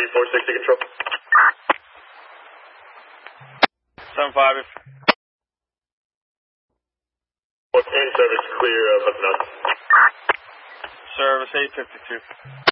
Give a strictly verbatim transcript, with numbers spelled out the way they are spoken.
three four sixty control. seven five. fourteen service clear of Hudson. Service eight fifty-two.